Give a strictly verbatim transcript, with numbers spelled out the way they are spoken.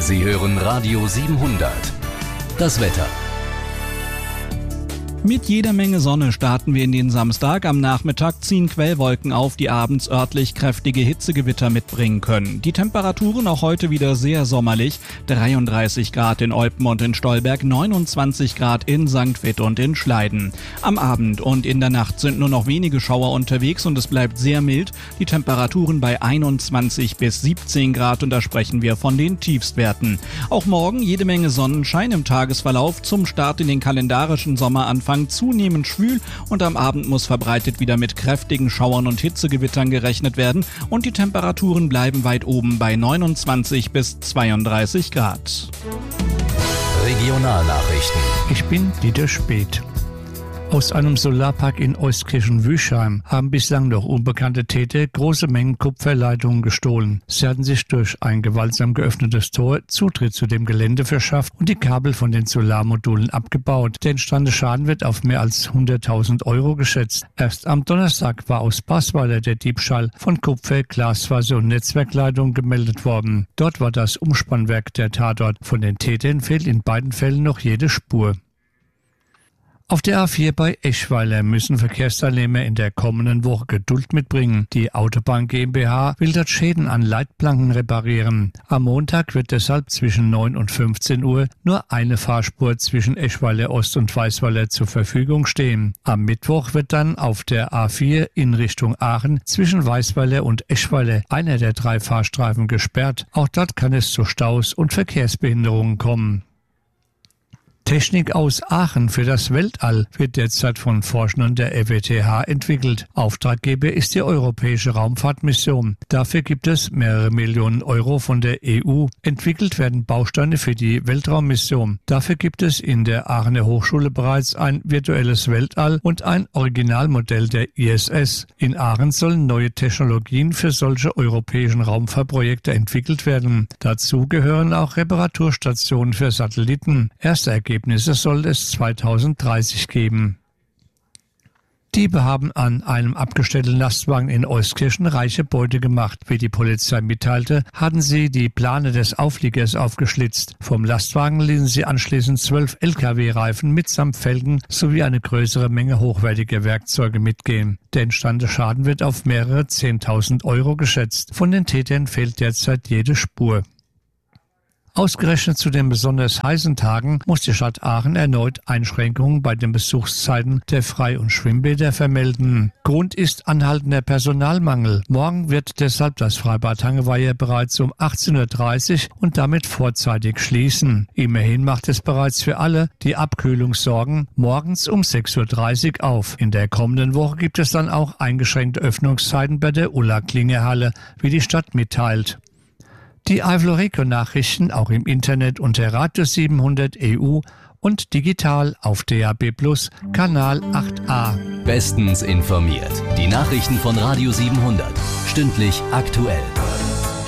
Sie hören Radio siebenhundert. Das Wetter. Mit jeder Menge Sonne starten wir in den Samstag. Am Nachmittag ziehen Quellwolken auf, die abends örtlich kräftige Hitzegewitter mitbringen können. Die Temperaturen auch heute wieder sehr sommerlich. dreiunddreißig Grad in Eupen und in Stolberg, neunundzwanzig Grad in Sankt Vith und in Schleiden. Am Abend und in der Nacht sind nur noch wenige Schauer unterwegs und es bleibt sehr mild. Die Temperaturen bei einundzwanzig bis siebzehn Grad und da sprechen wir von den Tiefstwerten. Auch morgen jede Menge Sonnenschein im Tagesverlauf. Zum Start in den kalendarischen Sommeranfang zunehmend schwül und am Abend muss verbreitet wieder mit kräftigen Schauern und Hitzegewittern gerechnet werden und die Temperaturen bleiben weit oben bei neunundzwanzig bis zweiunddreißig Grad. Regionalnachrichten. Ich bin Dieter Speth. Aus einem Solarpark in Euskirchen-Wüschheim haben bislang noch unbekannte Täter große Mengen Kupferleitungen gestohlen. Sie hatten sich durch ein gewaltsam geöffnetes Tor Zutritt zu dem Gelände verschafft und die Kabel von den Solarmodulen abgebaut. Der entstandene Schaden wird auf mehr als hunderttausend Euro geschätzt. Erst am Donnerstag war aus Basweiler der Diebstahl von Kupfer, Glasfaser und Netzwerkleitungen gemeldet worden. Dort war das Umspannwerk der Tatort. Von den Tätern fehlt in beiden Fällen noch jede Spur. Auf der A vier bei Eschweiler müssen Verkehrsteilnehmer in der kommenden Woche Geduld mitbringen. Die Autobahn GmbH will dort Schäden an Leitplanken reparieren. Am Montag wird deshalb zwischen neun und fünfzehn Uhr nur eine Fahrspur zwischen Eschweiler Ost und Weißweiler zur Verfügung stehen. Am Mittwoch wird dann auf der A vier in Richtung Aachen zwischen Weißweiler und Eschweiler einer der drei Fahrstreifen gesperrt. Auch dort kann es zu Staus und Verkehrsbehinderungen kommen. Technik aus Aachen für das Weltall wird derzeit von Forschern der F E T H entwickelt. Auftraggeber ist die Europäische Raumfahrtmission. Dafür gibt es mehrere Millionen Euro von der E U. Entwickelt werden Bausteine für die Weltraummission. Dafür gibt es in der Aachener Hochschule bereits ein virtuelles Weltall und ein Originalmodell der I S S. In Aachen sollen neue Technologien für solche europäischen Raumfahrtprojekte entwickelt werden. Dazu gehören auch Reparaturstationen für Satelliten. Erste Ergebnisse Ergebnisse soll es zweitausenddreißig geben. Diebe haben an einem abgestellten Lastwagen in Euskirchen reiche Beute gemacht. Wie die Polizei mitteilte, hatten sie die Plane des Aufliegers aufgeschlitzt. Vom Lastwagen ließen sie anschließend zwölf L K W-Reifen mitsamt Felgen sowie eine größere Menge hochwertiger Werkzeuge mitgehen. Der entstandene Schaden wird auf mehrere zehntausend Euro geschätzt. Von den Tätern fehlt derzeit jede Spur. Ausgerechnet zu den besonders heißen Tagen muss die Stadt Aachen erneut Einschränkungen bei den Besuchszeiten der Frei- und Schwimmbäder vermelden. Grund ist anhaltender Personalmangel. Morgen wird deshalb das Freibad Hangeweiher bereits um achtzehn Uhr dreißig und damit vorzeitig schließen. Immerhin macht es bereits für alle, die Abkühlung sorgen, morgens um sechs Uhr dreißig auf. In der kommenden Woche gibt es dann auch eingeschränkte Öffnungszeiten bei der Ulla-Klinger-Halle, wie die Stadt mitteilt. Die Eifel-Reco-Nachrichten auch im Internet unter Radio siebenhundert E U und digital auf D A B Plus, Kanal acht a. Bestens informiert. Die Nachrichten von Radio siebenhundert. Stündlich aktuell.